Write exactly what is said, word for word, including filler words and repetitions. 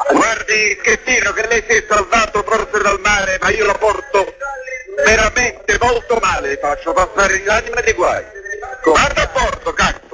Guardi, Schettino, che lei si è salvato forse dal mare, ma io la porto veramente molto male, faccio passare l'anima dei guai. Guarda a bordo, cacchio!